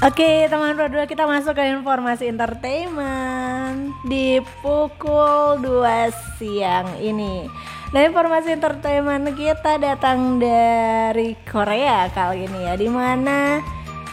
Oke teman berdua, kita masuk ke informasi entertainment di pukul 2 siang ini. Nah, informasi entertainment kita datang dari Korea kali ini ya, dimana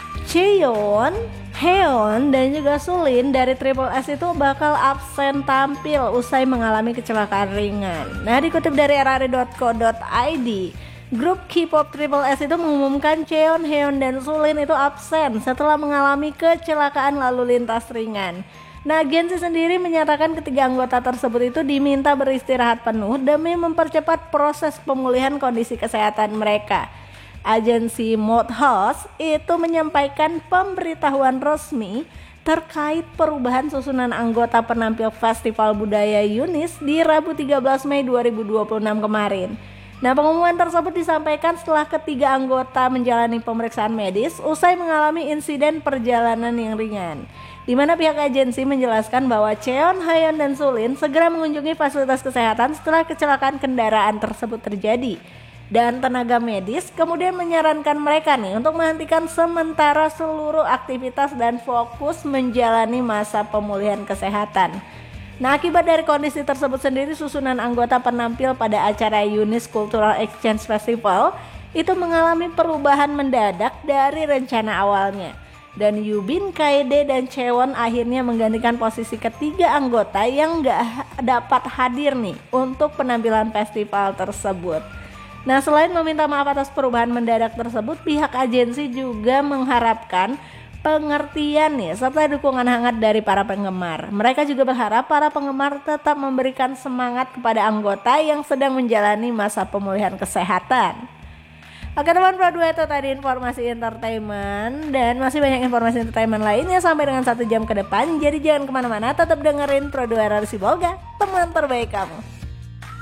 Chaeyeon, Haeun dan juga Sulin dari Triple S itu bakal absen tampil usai mengalami kecelakaan ringan. Nah, dikutip dari rri.co.id, grup K-pop Triple S itu mengumumkan Chaeyeon, Haeun dan Sulin itu absen setelah mengalami kecelakaan lalu lintas ringan. Nah, agensi sendiri menyatakan ketiga anggota tersebut itu diminta beristirahat penuh demi mempercepat proses pemulihan kondisi kesehatan mereka. Agensi Modhouse itu menyampaikan pemberitahuan resmi terkait perubahan susunan anggota penampil Festival Budaya Yunis di Rabu 13 Mei 2026 kemarin. Nah, pengumuman tersebut disampaikan setelah ketiga anggota menjalani pemeriksaan medis usai mengalami insiden perjalanan yang ringan, di mana pihak agensi menjelaskan bahwa Chaeyeon, Haeun dan Sulin segera mengunjungi fasilitas kesehatan setelah kecelakaan kendaraan tersebut terjadi. Dan tenaga medis kemudian menyarankan mereka untuk menghentikan sementara seluruh aktivitas dan fokus menjalani masa pemulihan kesehatan. Nah, akibat dari kondisi tersebut sendiri, susunan anggota penampil pada acara Yunis Cultural Exchange Festival itu mengalami perubahan mendadak dari rencana awalnya. Dan Yubin, Kaede dan Chaewon akhirnya menggantikan posisi ketiga anggota yang gak dapat hadir untuk penampilan festival tersebut. Nah, selain meminta maaf atas perubahan mendadak tersebut, pihak agensi juga mengharapkan pengertian serta dukungan hangat dari para penggemar. Mereka juga berharap para penggemar tetap memberikan semangat kepada anggota yang sedang menjalani masa pemulihan kesehatan. Oke teman Pro 2, itu tadi informasi entertainment, dan masih banyak informasi entertainment lainnya sampai dengan 1 jam ke depan. Jadi jangan kemana-mana, tetap dengerin Pro 2 Rarsi Bolga, teman terbaik kamu.